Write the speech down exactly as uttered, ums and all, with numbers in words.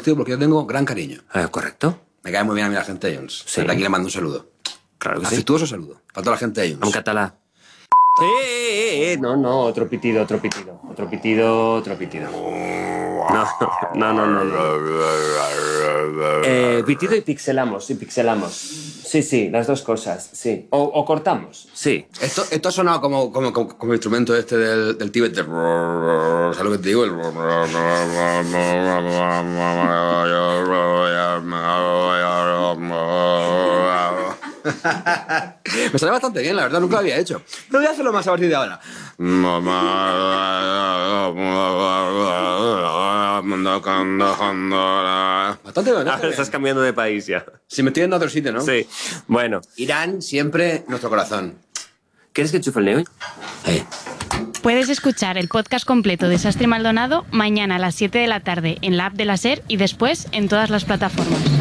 tío porque yo tengo gran cariño. Eh, ¿Correcto? Me cae muy bien a mí la gente de Jones. Sí. Desde aquí le mando un saludo. Claro que sí. Afectuoso saludo. Para toda la gente de En Jones. catalán. Eh, eh, eh, no, no, otro pitido, otro pitido. Otro pitido, otro pitido. No, no, no, no, no. Eh, pitido y pixelamos, y pixelamos. Sí, sí, las dos cosas, sí. O, o cortamos, sí. Esto, esto ha sonado como, como, como, como instrumento este del, del Tíbet. De... ¿Sabes lo que te digo? El... Me sale bastante bien, la verdad, nunca lo había hecho. Pero voy a hacerlo más a partir de ahora. Bastante bien, Ah, estás cambiando de país ya. Si me estoy yendo a otro sitio, ¿no? Sí, bueno. Irán siempre nuestro corazón. ¿Quieres que enchufe el neo? Ahí. Puedes escuchar el podcast completo de Sastre y Maldonado mañana a las siete de la tarde en la app de la SER y después en todas las plataformas.